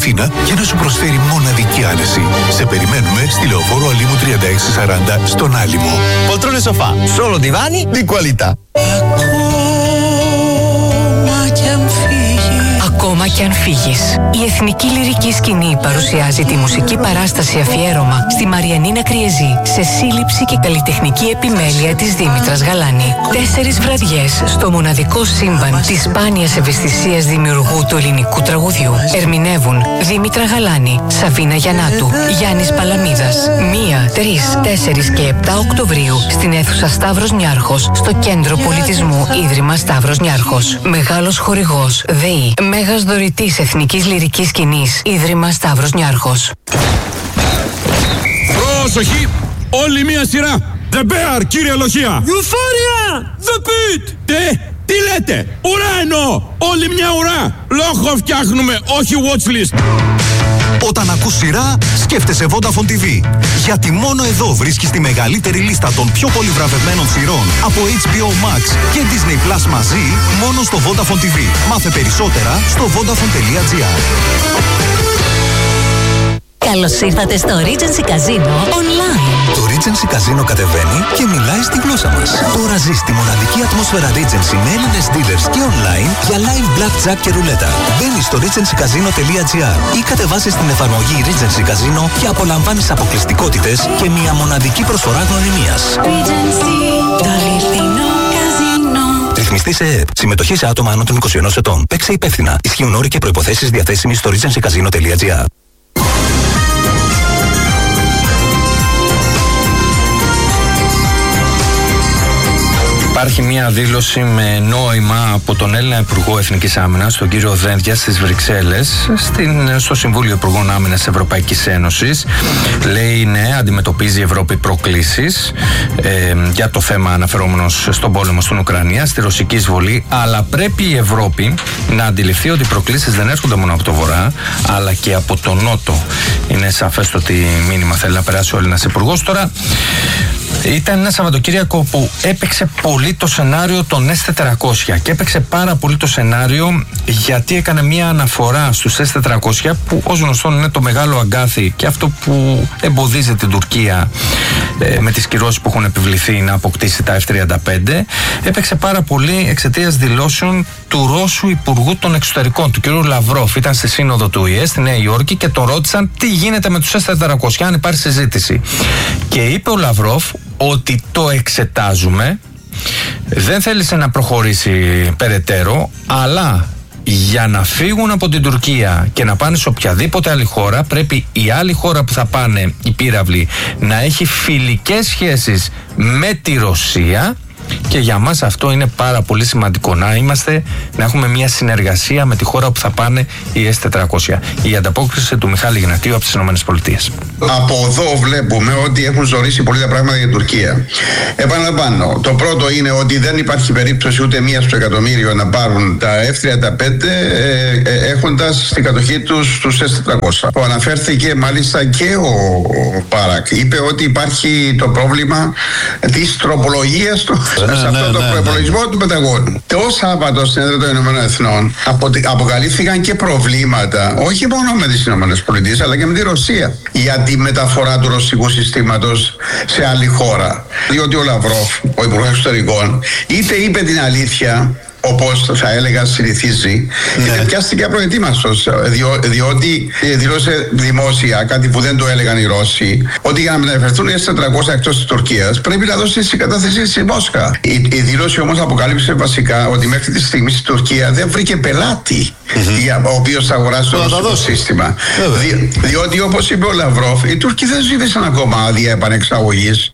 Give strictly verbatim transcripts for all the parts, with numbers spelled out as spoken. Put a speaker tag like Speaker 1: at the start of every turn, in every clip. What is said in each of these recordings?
Speaker 1: Αθήνα για να σου προσφέρει μοναδική άνεση. Σε περιμένουμε στη Λεωφόρο Αλήμου τριάντα έξι σαράντα στον Άλυμο.
Speaker 2: Poltrone sofà, solo divani di qualità.
Speaker 3: Ακόμα κι αν φύγεις. Η Εθνική Λυρική Σκηνή παρουσιάζει τη μουσική παράσταση αφιέρωμα στη Μαριανίνα Κριεζή σε σύλληψη και καλλιτεχνική επιμέλεια της Δήμητρας Γαλάνη. Τέσσερις βραδιές στο μοναδικό σύμπαν της σπάνιας ευαισθησίας δημιουργού του ελληνικού τραγουδιού. Ερμηνεύουν Δήμητρα Γαλάνη, Σαβίνα Γιαννάτου, Γιάννης Παλαμίδας. Μία, τρεις, τέσσερις και επτά Οκτωβρίου στην αίθουσα Σταύρος Νιάρχος, στο Κέντρο Πολιτισμού Ίδρυμα Σταύρος Νιάρχος. Μεγάλος χορηγός ΔΕΗ. Μέγας δωρητής Εθνικής Λυρικής Σκηνής, Ίδρυμα Σταύρος Νιάρχος.
Speaker 4: Πρόσοχη! Όλη μία σειρά! The Bear, κύριε Λοχεία!
Speaker 5: Euphoria!
Speaker 4: The Pit! Τι! Τι λέτε! Ουρά εννοώ! Όλη μια ουρά! Λόγο φτιάχνουμε, όχι watchlist!
Speaker 6: Όταν ακούς σειρά, σκέφτεσαι Vodafone τι βι. Γιατί μόνο εδώ βρίσκεις τη μεγαλύτερη λίστα των πιο πολύ βραβευμένων σειρών από έιτς μπι ο Max και Disney Plus μαζί, μόνο στο Vodafone τι βι. Μάθε περισσότερα στο vodafone τελεία gr.
Speaker 7: Καλώς ήρθατε στο Regency Casino Online.
Speaker 6: Το Regency Casino κατεβαίνει και μιλάει στη γλώσσα μας. Τώρα ζεις τη μοναδική ατμόσφαιρα Regency με Έλληνες dealers και online για live blackjack και ρουλέτα. Μπαίνεις στο regency casino τελεία gr ή κατεβάσεις την εφαρμογή Regency Casino και απολαμβάνεις αποκλειστικότητες και μια μοναδική προσφορά γνωριμίας.
Speaker 7: Regency, το αληθινό καζίνο.
Speaker 6: Ρυθμιστή σε ΕΕΠ. Συμμετοχή σε άτομα άνω των είκοσι ενός ετών. Παίξε υπεύθυνα. Ισχύουν όροι και προϋποθέσεις διαθέσιμοι στο regency casino τελεία gr.
Speaker 8: Υπάρχει μια δήλωση με νόημα από τον Έλληνα Υπουργό Εθνικής Άμυνας, τον κύριο Δένδια, στις Βρυξέλλες, στην, στο Συμβούλιο Υπουργών Άμυνας Ευρωπαϊκής Ένωσης. Λέει ναι, αντιμετωπίζει η Ευρώπη προκλήσεις ε, για το θέμα αναφερόμενος στον πόλεμο στην Ουκρανία, στη ρωσική εισβολή, αλλά πρέπει η Ευρώπη να αντιληφθεί ότι οι προκλήσεις δεν έρχονται μόνο από το Βορρά, αλλά και από το Νότο. Είναι σαφές το ότι μήνυμα θέλει να περάσει ο Έλληνας Υπουργός. Τώρα, ήταν ένα Σαββατοκύριακο που έπαιξε πολύ το σενάριο των ες τετρακόσια και έπαιξε πάρα πολύ το σενάριο γιατί έκανε μια αναφορά στους ες τετρακόσια που ως γνωστόν είναι το μεγάλο αγκάθι και αυτό που εμποδίζει την Τουρκία ε, με τις κυρώσεις που έχουν επιβληθεί να αποκτήσει τα εφ τριάντα πέντε. Έπαιξε πάρα πολύ εξαιτίας δηλώσεων του Ρώσου Υπουργού των Εξωτερικών, του κ. Λαυρόφ. Ήταν στη σύνοδο του Ο Ε Ε στη Νέα Υόρκη και τον ρώτησαν τι γίνεται με τους ες τετρακόσια, αν υπάρχει συζήτηση. Και είπε ο Λαυρόφ ότι το εξετάζουμε, δεν θέλησε να προχωρήσει περαιτέρω, αλλά για να φύγουν από την Τουρκία και να πάνε σε οποιαδήποτε άλλη χώρα, πρέπει η άλλη χώρα που θα πάνε, η πύραυλη, να έχει φιλικές σχέσεις με τη Ρωσία. Και για μας αυτό είναι πάρα πολύ σημαντικό, να είμαστε, να έχουμε μια συνεργασία με τη χώρα που θα πάνε οι ες τετρακόσια. Η ανταπόκριση του Μιχάλη Γνατίου από τις ΗΠΑ.
Speaker 9: Από εδώ βλέπουμε ότι έχουν ζωρίσει πολύ τα πράγματα για την Τουρκία. Επαναλαμβάνω, το πρώτο είναι ότι δεν υπάρχει περίπτωση ούτε μία στο εκατομμύριο να πάρουν τα εφ τριάντα πέντε ε, ε, έχοντας στην κατοχή τους τους ες τετρακόσια. Που αναφέρθηκε μάλιστα και ο, ο Πάρακ. Είπε ότι υπάρχει το πρόβλημα της τροπολογίας του. Ναι, σε αυτό ναι, το ναι, προπολογισμό ναι. του Πενταγώνου. Το Σάββατο στην έδρα των Ηνωμένων Εθνών αποκαλύφθηκαν και προβλήματα, όχι μόνο με τις Ηνωμένες Πολιτείες, αλλά και με τη Ρωσία, για τη μεταφορά του ρωσικού συστήματος σε άλλη χώρα. Διότι ο Λαυρόφ, ο Υπουργός Εξωτερικών, είτε είπε την αλήθεια, όπως θα έλεγα συνηθίζει, ναι. είτε πιάστηκε απροετοίμαστος, διό, διότι δηλώσε δημόσια κάτι που δεν το έλεγαν οι Ρώσοι, ότι για να μεταφερθούν οι ες τετρακόσια εκτός της Τουρκίας πρέπει να δώσει συγκατάθεση στη Μόσχα. Η, η δήλωση όμως αποκάλυψε βασικά ότι μέχρι τη στιγμή στην Τουρκία δεν βρήκε πελάτη mm-hmm. για, ο οποίος θα αγοράσει το ρωσικό σύστημα. Δι, διότι όπως είπε ο Λαυρόφ, οι Τούρκοι δεν ζήτησαν ακόμα άδεια επανεξαγωγής.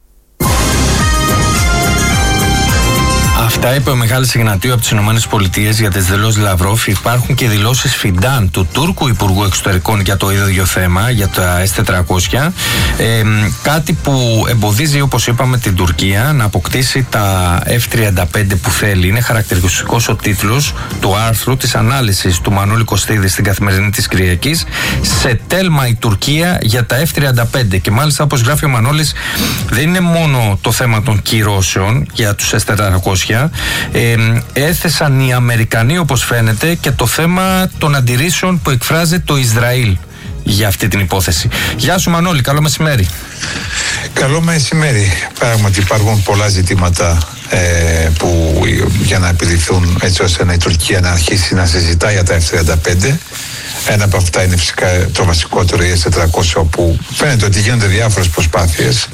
Speaker 8: Αυτά είπε ο Μιχάλης Γνατίου από τις ΗΠΑ για τις δηλώσεις Λαυρόφ. Υπάρχουν και δηλώσεις Φιντάν, του Τούρκου Υπουργού Εξωτερικών, για το ίδιο θέμα, για τα ες τετρακόσια. Ε, κάτι που εμποδίζει, όπως είπαμε, την Τουρκία να αποκτήσει τα εφ τριάντα πέντε που θέλει. Είναι χαρακτηριστικός ο τίτλος του άρθρου της ανάλυσης του Μανώλη Κωστίδη στην Καθημερινή της Κυριακής. Σε τέλμα η Τουρκία για τα εφ τριάντα πέντε. Και μάλιστα, όπως γράφει ο Μανώλης, δεν είναι μόνο το θέμα των κυρώσεων για τους ες τετρακόσια, ε, έθεσαν οι Αμερικανοί, όπως φαίνεται, και το θέμα των αντιρρήσεων που εκφράζει το Ισραήλ για αυτή την υπόθεση. Γεια σου Μανώλη, καλό μεσημέρι.
Speaker 5: Καλό μεσημέρι. Πράγματι υπάρχουν πολλά ζητήματα ε, που για να επιληθούν, έτσι ώστε να η Τουρκία να αρχίσει να συζητάει για τα εφ τριάντα πέντε. Ένα από αυτά είναι φυσικά το βασικότερο, η ες τετρακόσια, όπου φαίνεται ότι γίνονται διάφορες προσπάθειες.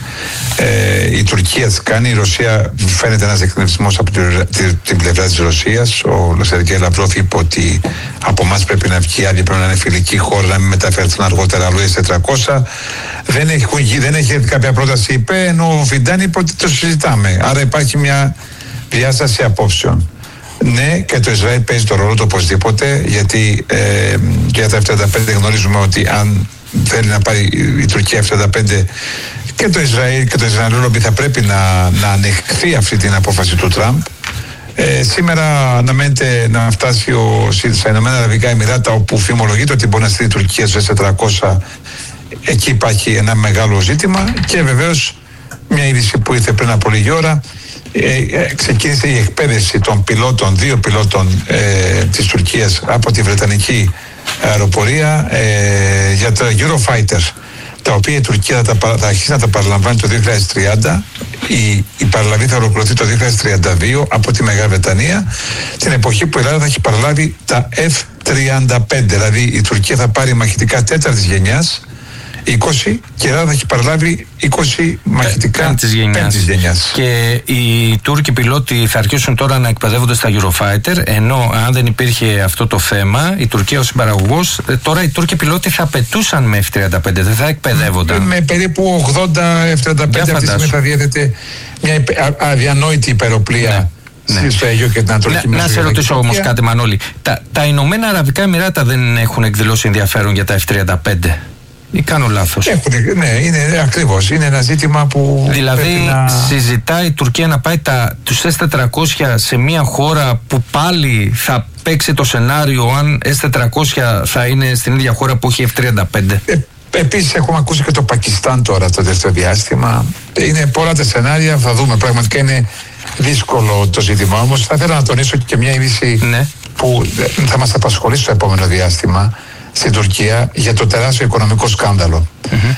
Speaker 5: Ε, η Τουρκία τις κάνει, η Ρωσία φαίνεται ένας εκνευσμός από την, την πλευρά της Ρωσίας. Ο Σεργέη Λαυρόφ είπε ότι από εμάς πρέπει να βγει άδεια, πρέπει να είναι φιλική χώρα, να μην μεταφερθούν αργότερα αλλού ες τετρακόσια. Δεν έχει, δεν έχει έρθει κάποια πρόταση, είπε, ενώ ο Φιντάν είπε ότι το συζητάμε. Άρα υπάρχει μια διάσταση απόψεων. Ναι, και το Ισραήλ παίζει το ρόλο του οπωσδήποτε, γιατί ε, για τα εφ τριάντα πέντε γνωρίζουμε ότι αν θέλει να πάρει η Τουρκία εφ τριάντα πέντε, και το Ισραήλ και το Ισραήλ θα πρέπει να, να ανεχθεί αυτή την απόφαση του Τραμπ. Ε, σήμερα αναμένεται να φτάσει ο, στα Ηνωμένα Αραβικά Εμιράτα, όπου φημολογείται ότι μπορεί να στείλει η Τουρκία στο ες τετρακόσια. Εκεί υπάρχει ένα μεγάλο ζήτημα, και βεβαίως μια είδηση που ήρθε πριν από λίγη ώρα. Ε, ε, ξεκίνησε η εκπαίδευση των πιλότων, δύο πιλότων ε, της Τουρκίας από τη Βρετανική αεροπορία ε, για τα Eurofighter, τα οποία η Τουρκία θα, τα, θα αρχίσει να τα παραλαμβάνει το δύο χιλιάδες τριάντα. Η, η παραλαβή θα ολοκληρωθεί το δύο χιλιάδες τριάντα δύο από τη Μεγάλη Βρετανία, την εποχή που η Ελλάδα θα έχει παραλάβει τα εφ τριάντα πέντε. Δηλαδή η Τουρκία θα πάρει μαχητικά τέταρτης γενιάς είκοσι, και η Ελλάδα θα έχει παραλάβει είκοσι μαχητικά πέμπτης γενιάς.
Speaker 8: Και οι Τούρκοι πιλότοι θα αρχίσουν τώρα να εκπαιδεύονται στα Eurofighter, ενώ αν δεν υπήρχε αυτό το θέμα, η Τουρκία ως συμπαραγωγός, τώρα οι Τούρκοι πιλότοι θα πετούσαν με εφ τριάντα πέντε, δεν θα εκπαιδεύονταν.
Speaker 5: Με περίπου ογδόντα εφ τριάντα πέντε αυτή τη στιγμή θα διέθετε μια αδιανόητη υπεροπλία. Ναι. Και
Speaker 8: να, να σε ρωτήσω όμως κάτι Μανώλη, τα, τα Ηνωμένα Αραβικά Εμιράτα δεν έχουν εκδηλώσει ενδιαφέρον για τα εφ τριάντα πέντε? Ή κάνω λάθος?
Speaker 5: Έχουν, ναι, είναι ακριβώς. Είναι ένα ζήτημα που.
Speaker 8: Δηλαδή,
Speaker 5: να...
Speaker 8: συζητάει η Τουρκία να πάει τα, τους ες τετρακόσια σε μια χώρα που πάλι θα παίξει το σενάριο αν ες τετρακόσια θα είναι στην ίδια χώρα που έχει εφ τριάντα πέντε.
Speaker 5: Ε, Επίσης, έχουμε ακούσει και το Πακιστάν τώρα το τελευταίο διάστημα. Είναι πολλά τα σενάρια, θα δούμε. Πραγματικά είναι δύσκολο το ζήτημα. Όμως, θα ήθελα να τονίσω και μια είδηση, ναι, που θα μας απασχολήσει στο επόμενο διάστημα στην Τουρκία, για το τεράστιο οικονομικό σκάνδαλο. Mm-hmm.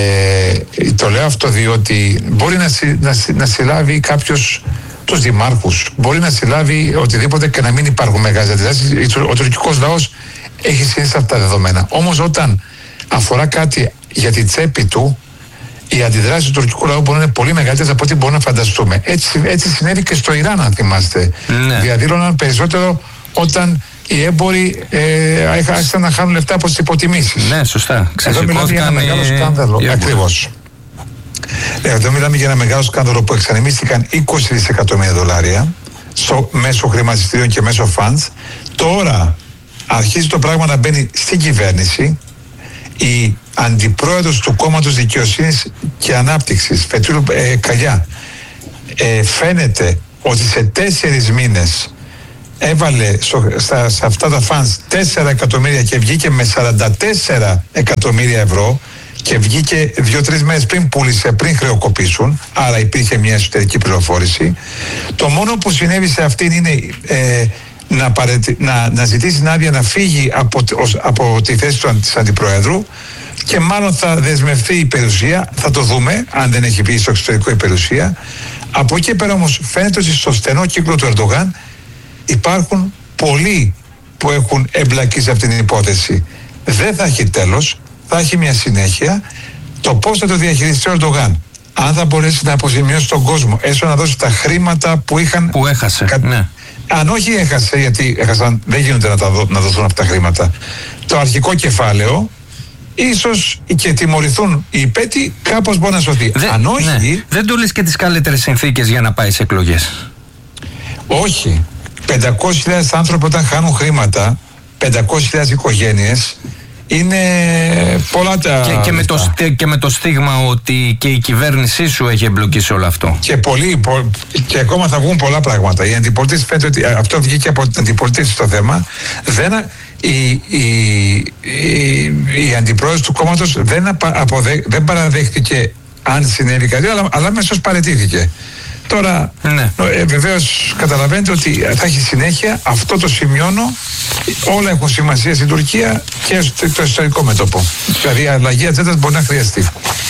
Speaker 5: Ε, το λέω αυτό διότι μπορεί να, συ, να, να συλλάβει κάποιος τους δημάρχους, μπορεί να συλλάβει οτιδήποτε και να μην υπάρχουν μεγάλες αντιδράσεις. Ο τουρκικός λαός έχει συνήθει αυτά τα δεδομένα. Όμως όταν αφορά κάτι για την τσέπη του, οι αντιδράσεις του τουρκικού λαού μπορεί να είναι πολύ μεγαλύτερες από ό,τι μπορούμε να φανταστούμε. Έτσι, έτσι συνέβη και στο Ιράν, αν θυμάστε. Ναι. Διαδήλωναν περισσότερο όταν οι έμποροι ε, άρχισαν να χάνουν λεφτά από τις υποτιμήσεις.
Speaker 8: Ναι, σωστά.
Speaker 5: Εδώ μιλάμε για ένα μεγάλο σκάνδαλο. Ακριβώς. Εδώ μιλάμε για ένα μεγάλο σκάνδαλο που εξανεμίστηκαν είκοσι δισεκατομμύρια δολάρια στο, μέσω χρηματιστήριων και μέσω funds. Τώρα αρχίζει το πράγμα να μπαίνει στην κυβέρνηση. Η αντιπρόεδρος του Κόμματος Δικαιοσύνης και Ανάπτυξης, Φετρούλου ε, Καγιά, ε, φαίνεται ότι σε τέσσερις μήνες έβαλε στο, στα, σε αυτά τα funds τέσσερα εκατομμύρια και βγήκε με σαράντα τέσσερα εκατομμύρια ευρώ, και βγήκε δύο-τρεις μέρες πριν πούλησε, πριν χρεοκοπήσουν. Άρα υπήρχε μια εσωτερική πληροφόρηση. Το μόνο που συνέβη σε αυτήν είναι ε, να, παρετι, να, να ζητήσει την άδεια να φύγει από, ως, από τη θέση του, της Αντιπροέδρου, και μάλλον θα δεσμευτεί η περιουσία. Θα το δούμε αν δεν έχει πει στο εξωτερικό η περιουσία. Από εκεί πέρα όμως φαίνεται ότι στο στενό κύκλο του Ερντογάν υπάρχουν πολλοί που έχουν εμπλακεί σε αυτήν την υπόθεση. Δεν θα έχει τέλος, θα έχει μια συνέχεια. Το πώς θα το διαχειριστεί ο Ερντογάν, αν θα μπορέσει να αποζημιώσει τον κόσμο, έστω να δώσει τα χρήματα που είχαν.
Speaker 8: Που έχασε.
Speaker 5: Κα...
Speaker 8: Ναι.
Speaker 5: Αν όχι έχασε, γιατί έχασαν, δεν γίνονται να, τα δω, να δοθούν αυτά τα χρήματα. Το αρχικό κεφάλαιο, ίσως και τιμωρηθούν οι υπέτειοι, κάπως μπορεί να σωθεί.
Speaker 8: Δε,
Speaker 5: Αν όχι.
Speaker 8: Ναι. Δεν του λες και τις καλύτερες συνθήκες για να πάει σε εκλογές?
Speaker 5: Όχι. πεντακόσιες χιλιάδες άνθρωποι όταν χάνουν χρήματα, πεντακόσιες χιλιάδες οικογένειες, είναι πολλά τα.
Speaker 8: Και, και, με το, και με το στίγμα ότι και η κυβέρνησή σου έχει εμπλοκεί σε όλο αυτό.
Speaker 5: Και, πολλοί, πο, και ακόμα θα βγουν πολλά πράγματα. Η αντιπολίτευση φαίνεται ότι αυτό βγήκε από την αντιπολίτευση στο θέμα. Δεν, η, η, η, η αντιπρόεδρος του κόμματος δεν, αποδε, δεν παραδέχτηκε αν συνέβη κάτι, αλλά, αλλά αμέσως παραιτήθηκε. Τώρα,
Speaker 8: ναι.
Speaker 5: ε, βεβαίως καταλαβαίνετε ότι θα έχει συνέχεια. Αυτό το σημειώνω. Όλα έχουν σημασία στην Τουρκία και στο ιστορικό μέτωπο. Δηλαδή η αλλαγή ατζέντας μπορεί να χρειαστεί.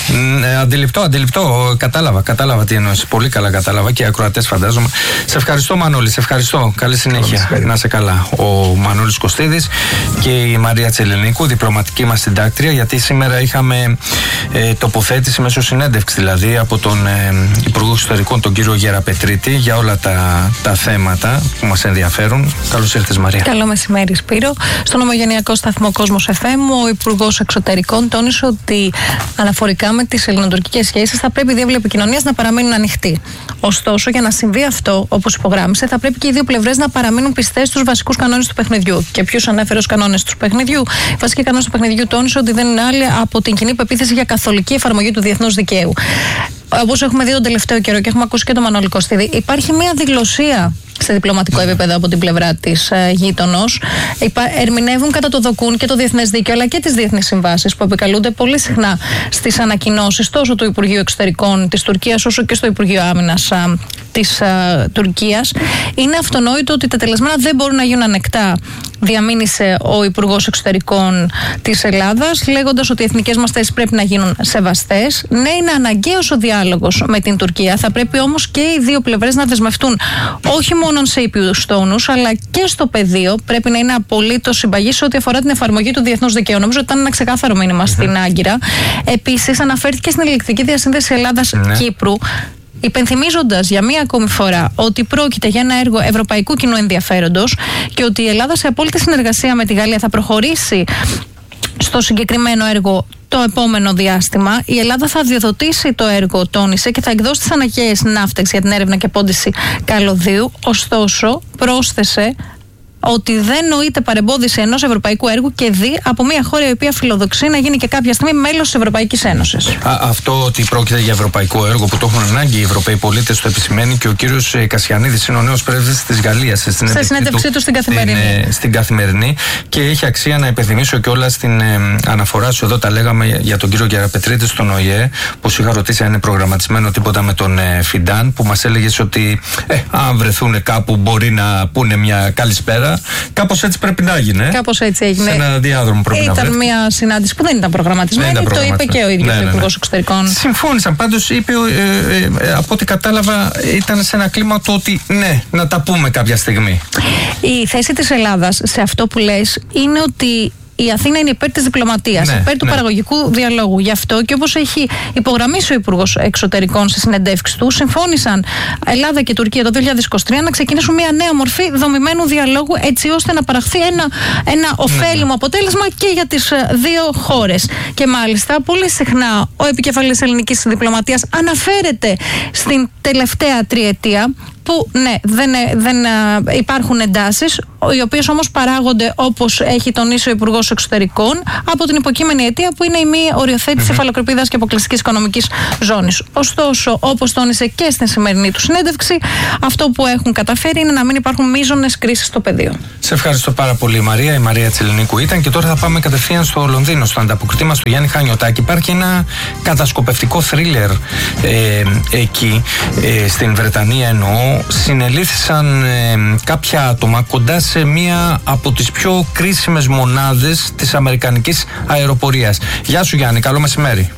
Speaker 8: Ε, αντιληπτό, αντιληπτό. Κατάλαβα, κατάλαβα τι εννοείς. Πολύ καλά κατάλαβα και οι ακροατές φαντάζομαι. Σε ευχαριστώ, Μανώλη, σε ευχαριστώ. Καλή συνέχεια. Να είσαι καλά. Ο Μανώλης Κωστίδης και η Μαρία Τσελενίκου, διπλωματική μας συντάκτρια, γιατί σήμερα είχαμε ε, τοποθέτηση μέσω συνέντευξη δηλαδή από τον ε, Υπουργό Εξωτερικών, τον κύριο Γεραπετρίτη, για όλα τα, τα θέματα που μας ενδιαφέρουν. Καλώς ήρθες, Μαρία.
Speaker 10: Καλό μεσημέρι, Σπύρο. Στον ομογενειακό σταθμό Κόσμος εφ εμ, ο Υπουργός Εξωτερικών τόνισε ότι αναφορικά με τις ελληνοτουρκικές σχέσεις θα πρέπει οι διάβλοι επικοινωνίας να παραμείνουν ανοιχτοί. Ωστόσο, για να συμβεί αυτό, όπως υπογράμμισε, θα πρέπει και οι δύο πλευρές να παραμείνουν πιστές στους βασικούς κανόνες του παιχνιδιού. Και ποιους ανέφερε ως κανόνες του παιχνιδιού? Οι βασικοί κανόνες του παιχνιδιού τόνισε ότι δεν είναι άλλοι από την κοινή πεποίθηση για καθολική εφαρμογή του διεθνούς δικαίου. Όπως έχουμε δει τον τελευταίο καιρό και έχουμε ακούσει και τον Μανώλη Κωστίδη, υπάρχει μια διγλωσία σε διπλωματικό επίπεδο από την πλευρά της ε, γείτονος. Ερμηνεύουν κατά το δοκούν και το διεθνές δίκαιο αλλά και τις διεθνείς συμβάσεις που επικαλούνται πολύ συχνά στις ανακοινώσεις τόσο του Υπουργείου Εξωτερικών της Τουρκίας όσο και στο Υπουργείο Άμυνας α, της α, Τουρκίας. Είναι αυτονόητο ότι τα τελεσμένα δεν μπορούν να γίνουν ανεκτά, διαμήνυσε ο Υπουργός Εξωτερικών της Ελλάδας, λέγοντας ότι οι εθνικές μας θέσεις πρέπει να γίνουν σεβαστές. Ναι, είναι αναγκαίος ο διάλογος με την Τουρκία. Θα πρέπει όμως και οι δύο πλευρές να δεσμευτούν όχι μόνο σε ήπιους τόνους, αλλά και στο πεδίο. Πρέπει να είναι απολύτως συμπαγής σε ό,τι αφορά την εφαρμογή του διεθνούς δικαίου. Νομίζω ότι ήταν ένα ξεκάθαρο μήνυμα στην Άγκυρα. Επίσης, αναφέρθηκε στην ηλεκτρική διασύνδεση Ελλάδας-Κύπρου. Υπενθυμίζοντας για μία ακόμη φορά ότι πρόκειται για ένα έργο ευρωπαϊκού κοινού ενδιαφέροντος και ότι η Ελλάδα σε απόλυτη συνεργασία με τη Γαλλία θα προχωρήσει στο συγκεκριμένο έργο το επόμενο διάστημα. Η Ελλάδα θα διοδοτήσει το έργο, τόνισε, και θα εκδώσει τις αναγκαίες ναύτεξ για την έρευνα και πόντιση καλωδίου. Ωστόσο, πρόσθεσε ότι δεν νοείται παρεμπόδιση ενός ευρωπαϊκού έργου και δι από μια χώρα η οποία φιλοδοξεί να γίνει και κάποια στιγμή μέλος της Ευρωπαϊκής Ένωσης. Α, αυτό ότι πρόκειται για ευρωπαϊκό έργο που το έχουν ανάγκη οι Ευρωπαίοι πολίτες το επισημαίνει και ο κύριος Κασιανίδης, είναι ο νέος πρέσβης της Γαλλίας στην σε συνέντευξή του, του στην Καθημερινή.
Speaker 8: Στην, στην Καθημερινή. Και έχει αξία να υπενθυμίσω και όλα στην ε, αναφορά σου εδώ, τα λέγαμε για τον κύριο Γεραπετρίτη στον ΟΗΕ, που σου είχα ρωτήσει αν είναι προγραμματισμένο τίποτα με τον ε, Φιντάν, που μας έλεγες ότι ε, αν βρεθούν κάπου μπορεί να πούνε μια καλησπέρα. Κάπως έτσι πρέπει να γίνει. Ε?
Speaker 10: Κάπως έτσι έγινε.
Speaker 8: Σε ένα διάδρομο πρέπει
Speaker 10: ήταν
Speaker 8: να βρεθεί.
Speaker 10: Ήταν μια συνάντηση που δεν ήταν προγραμματισμένη. Δεν ήταν το είπε και ο ίδιος ναι, ο Υπουργός ναι, ναι. Εξωτερικών.
Speaker 8: Συμφώνησαν. Πάντως είπε, ε, ε, ε, από ό,τι κατάλαβα, ήταν σε ένα κλίμα το ότι ναι, να τα πούμε κάποια στιγμή.
Speaker 10: Η θέση της Ελλάδας σε αυτό που λες είναι ότι η Αθήνα είναι υπέρ της διπλωματίας, ναι, υπέρ του ναι. παραγωγικού διαλόγου. Γι' αυτό και όπως έχει υπογραμμίσει ο Υπουργός Εξωτερικών σε συνεντεύξεις του, συμφώνησαν Ελλάδα και Τουρκία το δύο χιλιάδες είκοσι τρία να ξεκινήσουν μια νέα μορφή δομημένου διαλόγου, έτσι ώστε να παραχθεί ένα, ένα ωφέλιμο ναι. αποτέλεσμα και για τις δύο χώρες. Και μάλιστα, πολύ συχνά ο επικεφαλής ελληνικής διπλωματίας αναφέρεται στην τελευταία τριετία, που ναι, δεν, δεν υπάρχουν εντάσεις, οι οποίες όμως παράγονται, όπως έχει τονίσει ο Υπουργός Εξωτερικών, από την υποκείμενη αιτία που είναι η μη οριοθέτηση mm-hmm. υφαλοκρηπίδας και αποκλειστικής οικονομικής ζώνης. Ωστόσο, όπως τόνισε και στην σημερινή του συνέντευξη, αυτό που έχουν καταφέρει είναι να μην υπάρχουν μείζονες κρίσεις στο πεδίο.
Speaker 8: Σε ευχαριστώ πάρα πολύ, η Μαρία. Η Μαρία Τσελενίκου ήταν, και τώρα θα πάμε κατευθείαν στο Λονδίνο, στο ανταποκριτή μας του Γιάννη Χανιωτάκη. Υπάρχει ένα κατασκοπευτικό θρίλερ ε, εκεί, ε, στην Βρετανία εννοώ. Συνελήφθησαν ε, κάποια άτομα κοντά σε μία από τις πιο κρίσιμες μονάδες της αμερικανικής αεροπορίας. Γεια σου Γιάννη, καλό μεσημέρι.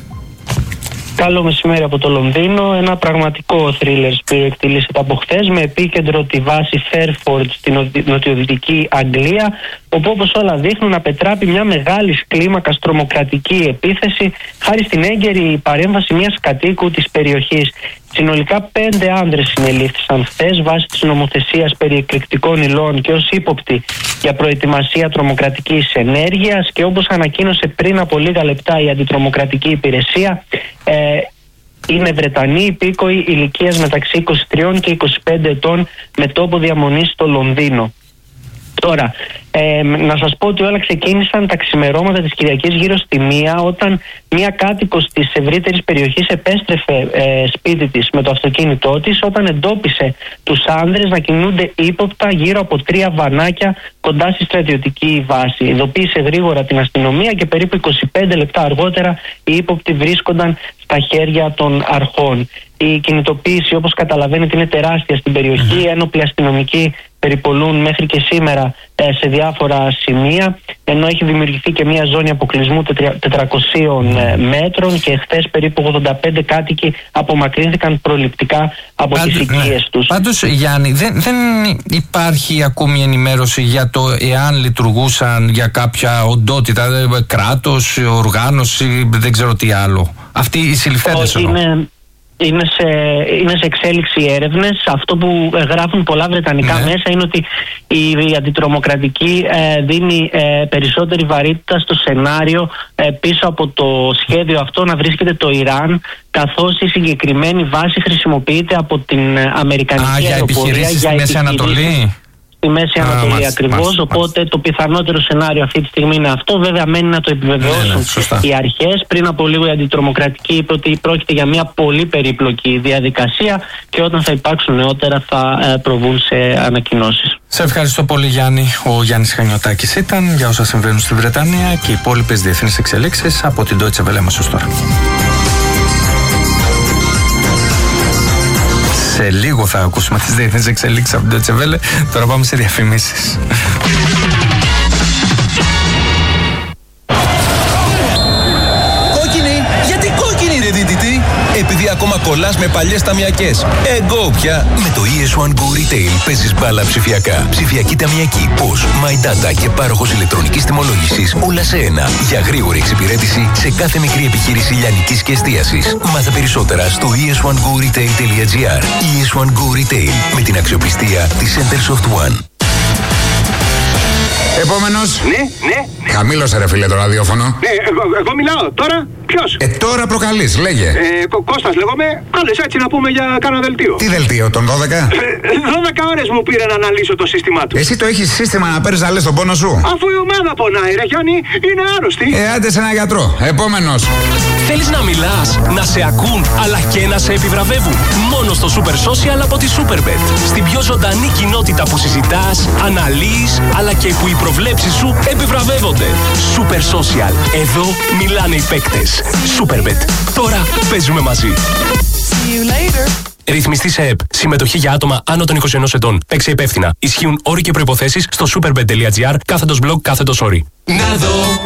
Speaker 11: Καλό μεσημέρι από το Λονδίνο. Ένα πραγματικό θρίλερ που εκτελήσεται από χθες, με επίκεντρο τη βάση Fairford στην νοτιοδυτική Αγγλία, όπου όπως όλα δείχνουν απετράπει μια μεγάλη κλίμακας τρομοκρατική επίθεση χάρη στην έγκαιρη παρέμβαση μιας κατοίκου της περιοχής. Συνολικά πέντε άνδρες συνελήφθησαν χθες βάσει της νομοθεσίας περί εκρηκτικών υλών και ως ύποπτοι για προετοιμασία τρομοκρατικής ενέργειας, και όπως ανακοίνωσε πριν από λίγα λεπτά η αντιτρομοκρατική υπηρεσία, ε, είναι Βρετανοί υπήκοοι ηλικίας μεταξύ είκοσι τρία και είκοσι πέντε ετών με τόπο διαμονής στο Λονδίνο. Τώρα, ε, να σας πω ότι όλα ξεκίνησαν τα ξημερώματα της Κυριακής γύρω στη μία, όταν μία κάτοικος της ευρύτερης περιοχής επέστρεφε ε, σπίτι της με το αυτοκίνητό της, όταν εντόπισε τους άνδρες να κινούνται ύποπτα γύρω από τρία βανάκια κοντά στη στρατιωτική βάση. Ειδοποίησε γρήγορα την αστυνομία και περίπου είκοσι πέντε λεπτά αργότερα οι ύποπτοι βρίσκονταν στα χέρια των αρχών. Η κινητοποίηση, όπως καταλαβαίνετε, είναι τεράστια στην περιοχή. Ένοπλοι αστυνομικοί περιπολούν μέχρι και σήμερα ε, σε διάφορα σημεία, ενώ έχει δημιουργηθεί και μια ζώνη αποκλεισμού τετρακοσίων ε, μέτρων και χθες περίπου ογδόντα πέντε κάτοικοι απομακρύνθηκαν προληπτικά από Πάντως, τις οικίες ναι. τους.
Speaker 8: Πάντως, Γιάννη, δεν, δεν υπάρχει ακόμη ενημέρωση για το εάν λειτουργούσαν για κάποια οντότητα, κράτος, οργάνωση, δεν ξέρω τι άλλο. Αυτοί οι συλληφθέντες εννοώ.
Speaker 11: Είναι... Είναι σε, είναι σε εξέλιξη έρευνες. Αυτό που γράφουν πολλά βρετανικά ναι. μέσα είναι ότι η, η αντιτρομοκρατική ε, δίνει ε, περισσότερη βαρύτητα στο σενάριο ε, πίσω από το σχέδιο αυτό να βρίσκεται το Ιράν, καθώς η συγκεκριμένη βάση χρησιμοποιείται από την Αμερικανική
Speaker 8: Α, αεροπορία για
Speaker 11: επιχειρήσεις στη
Speaker 8: Μέση Ανατολή.
Speaker 11: Στη Μέση
Speaker 8: Α,
Speaker 11: Ανατολή
Speaker 8: μάλιστα,
Speaker 11: ακριβώς,
Speaker 8: μάλιστα,
Speaker 11: οπότε μάλιστα. το πιθανότερο σενάριο αυτή τη στιγμή είναι αυτό. Βέβαια μένει να το επιβεβαιώσουν ναι, ναι, οι αρχές. Πριν από λίγο η αντιτρομοκρατική είπε ότι πρόκειται για μια πολύ περίπλοκη διαδικασία και όταν θα υπάρξουν νεότερα θα ε, προβούν σε ανακοινώσεις.
Speaker 8: Σε ευχαριστώ πολύ, Γιάννη. Ο Γιάννης Χανιωτάκης ήταν για όσα συμβαίνουν στη Βρετανία και οι υπόλοιπες διεθνείς εξελίξεις από την Deutsche Welle μας ως τώρα. Σε λίγο θα ακούσουμε τις διεθνείς εξελίξεις από την Deutsche Welle. Τώρα πάμε σε διαφημίσεις.
Speaker 12: Κόκκινη! Γιατί κόκκινη ρε δίδυτη? Επειδή ακόμα κολλάς με παλιές ταμιακές. Εγώ πια.
Speaker 6: Με το ι ες one Go Retail παίζεις μπάλα ψηφιακά. Ψηφιακή ταμιακή, πώς, My Data και πάροχος ηλεκτρονικής τιμολόγησης, όλα σε ένα. Για γρήγορη εξυπηρέτηση σε κάθε μικρή επιχείρηση λιανικής και εστίασης. Μάθε περισσότερα στο ι ες one go retail dot gr. ι ες one Go Retail, με την αξιοπιστία της Centersoft One.
Speaker 13: Επόμενος.
Speaker 14: Ναι, ναι, ναι.
Speaker 13: Χαμήλωσε ρε φίλε το ραδιόφωνο.
Speaker 14: Ναι, εγώ, εγώ μιλάω. Τώρα ποιος?
Speaker 13: Ε, τώρα προκαλείς, λέγε.
Speaker 14: Ε, Κω, Κώστας λέγομαι. Άλλες έτσι να πούμε για κάνα δελτίο.
Speaker 13: Τι δελτίο, τον δώδεκα?
Speaker 14: Ε, δώδεκα ώρες μου πήρε να αναλύσω το σύστημά του.
Speaker 13: Εσύ το έχεις σύστημα να παίρνεις να λες τον πόνο σου?
Speaker 14: Αφού η ομάδα πονάει ρε Γιάννη, είναι άρρωστη.
Speaker 13: Ε, άντε σε ένα γιατρό. Επόμενος.
Speaker 12: Θέλεις να μιλάς, να σε ακούν, αλλά και να σε επιβραβεύουν? Μόνο στο Super Social από τη Superbet. Στην πιο ζωντανή κοινότητα που συζητάς, αναλύεις, αλλά και που οι προβλέψεις σου επιβραβεύονται. Super Social. Εδώ μιλάνε οι παίκτες. Superbet. Τώρα παίζουμε μαζί. See you later. Ρυθμιστή σε ΕΠ. Συμμετοχή για άτομα άνω των είκοσι ενός ετών. Παίξε υπεύθυνα. Ισχύουν όροι και προϋποθέσεις στο superbet.gr κάθετος blog κάθετος όροι. Να δω.